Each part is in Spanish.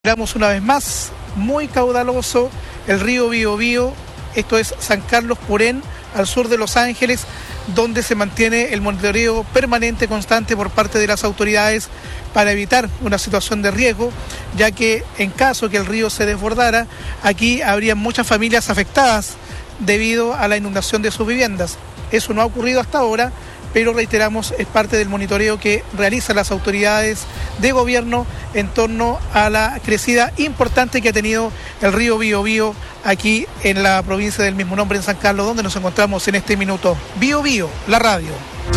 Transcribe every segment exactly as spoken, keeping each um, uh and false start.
Miramos una vez más, muy caudaloso, el río Biobío, esto es San Carlos Purén, al sur de Los Ángeles, donde se mantiene el monitoreo permanente, constante por parte de las autoridades para evitar una situación de riesgo, ya que en caso que el río se desbordara, aquí habría muchas familias afectadas debido a la inundación de sus viviendas. Eso no ha ocurrido hasta ahora, pero reiteramos, es parte del monitoreo que realizan las autoridades de gobierno en torno a la crecida importante que ha tenido el río Biobío aquí en la provincia del mismo nombre, en San Carlos, donde nos encontramos en este minuto. Biobío, la radio.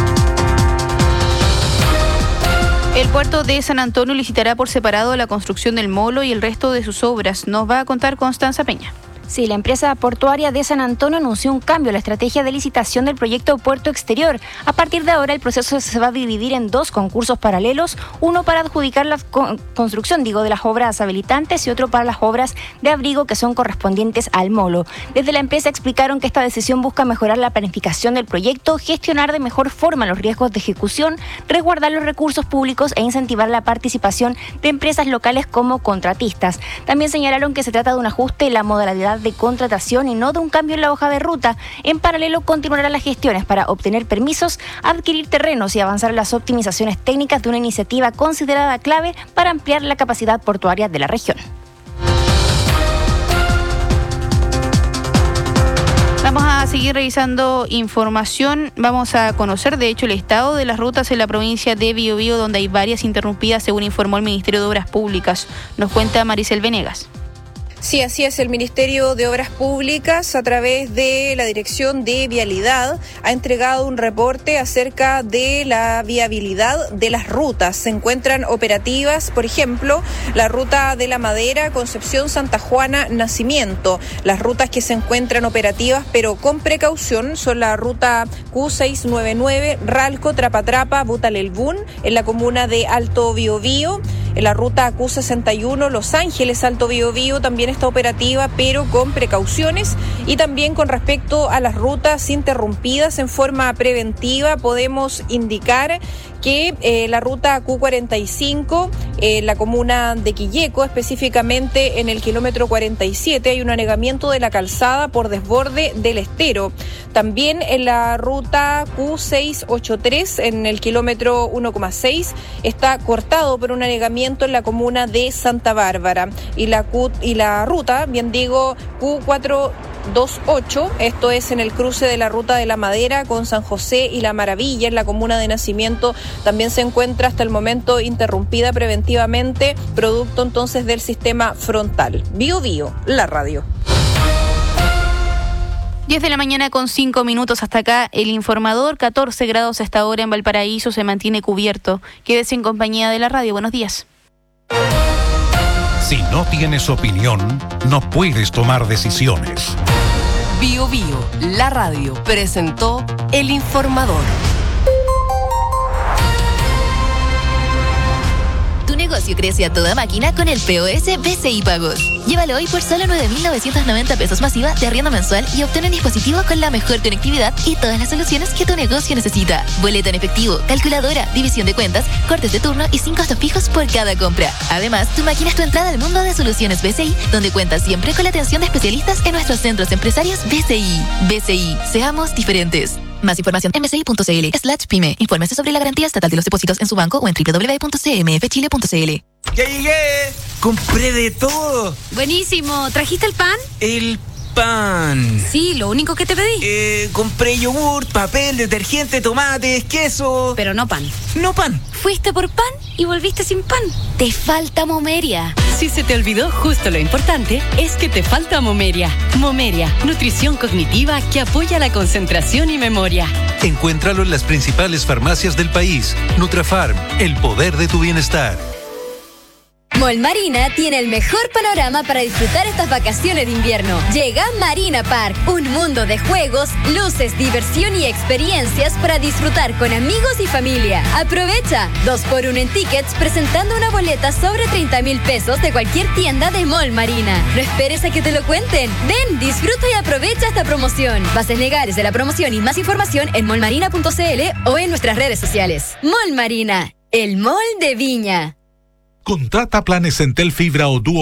El puerto de San Antonio licitará por separado la construcción del molo y el resto de sus obras. Nos va a contar Constanza Peña. Sí, la empresa portuaria de San Antonio anunció un cambio a la estrategia de licitación del proyecto Puerto Exterior. A partir de ahora, el proceso se va a dividir en dos concursos paralelos, uno para adjudicar la co- construcción, digo, de las obras habilitantes y otro para las obras de abrigo que son correspondientes al molo. Desde la empresa explicaron que esta decisión busca mejorar la planificación del proyecto, gestionar de mejor forma los riesgos de ejecución, resguardar los recursos públicos e incentivar la participación de empresas locales como contratistas. También señalaron que se trata de un ajuste en la modalidad de contratación y no de un cambio en la hoja de ruta. En paralelo continuarán las gestiones para obtener permisos, adquirir terrenos y avanzar en las optimizaciones técnicas de una iniciativa considerada clave para ampliar la capacidad portuaria de la región. Vamos a seguir revisando información. Vamos a conocer, de hecho, el estado de las rutas en la provincia de Biobío, donde hay varias interrumpidas, según informó el Ministerio de Obras Públicas. Nos cuenta Maricel Venegas. Sí, así es. El Ministerio de Obras Públicas, a través de la Dirección de Vialidad, ha entregado un reporte acerca de la viabilidad de las rutas. Se encuentran operativas, por ejemplo, la ruta de La Madera, Concepción, Santa Juana, Nacimiento. Las rutas que se encuentran operativas, pero con precaución, son la ruta Q seiscientos noventa y nueve, Ralco, Trapatrapa, Butalelbún, en la comuna de Alto Biobío. En la ruta Q sesenta y uno, Los Ángeles, Alto Biobío, también está operativa, pero con precauciones. Y también con respecto a las rutas interrumpidas en forma preventiva, podemos indicar que eh, la ruta Q cuarenta y cinco, en eh, la comuna de Quilleco, específicamente en el kilómetro cuarenta y siete, hay un anegamiento de la calzada por desborde del estero. También en la ruta Q seiscientos ochenta y tres, en el kilómetro uno coma seis, está cortado por un anegamiento en la comuna de Santa Bárbara. Y la, Q, y la ruta, bien digo, Q cuatrocientos veintiocho, esto es en el cruce de la ruta de La Madera con San José y La Maravilla, en la comuna de Nacimiento, también se encuentra hasta el momento interrumpida preventivamente, producto entonces del sistema frontal. Biobío, la radio. diez de la mañana con cinco minutos, hasta acá el informador. catorce grados hasta ahora en Valparaíso, se mantiene cubierto. Quédese en compañía de la radio. Buenos días. Si no tienes opinión, no puedes tomar decisiones. Biobío, la radio, presentó El Informador. Tu negocio crece a toda máquina con el P O S B C I Pagos. Llévalo hoy por solo nueve mil novecientos noventa pesos masiva de arriendo mensual y obtén un dispositivo con la mejor conectividad y todas las soluciones que tu negocio necesita. Boleto en efectivo, calculadora, división de cuentas, cortes de turno y sin costos fijos por cada compra. Además, tu máquina es tu entrada al mundo de soluciones B C I, donde cuentas siempre con la atención de especialistas en nuestros centros empresarios B C I. B C I, seamos diferentes. Más información en bci.cl slash pyme. Infórmese sobre la garantía estatal de los depósitos en su banco o en doble u doble u doble u punto c m f chile punto c l. ¡Ya llegué! ¡Compré de todo! Buenísimo. ¿Trajiste el pan? El pan. Sí, lo único que te pedí. Eh, compré yogur, papel, detergente, tomates, queso. Pero no pan. No pan. Fuiste por pan y volviste sin pan. Te falta Momeria. Si se te olvidó justo lo importante, es que te falta Momeria. Momeria, nutrición cognitiva que apoya la concentración y memoria. Encuéntralo en las principales farmacias del país. Nutrafarm, el poder de tu bienestar. Mall Marina tiene el mejor panorama para disfrutar estas vacaciones de invierno. Llega Marina Park, un mundo de juegos, luces, diversión y experiencias para disfrutar con amigos y familia. Aprovecha, dos por uno en tickets presentando una boleta sobre treinta mil pesos de cualquier tienda de Mall Marina. No esperes a que te lo cuenten. Ven, disfruta y aprovecha esta promoción. Bases legales de la promoción y más información en mall marina punto c l o en nuestras redes sociales. Mall Marina, el mall de Viña. Contrata planes Entel Fibra o Dúo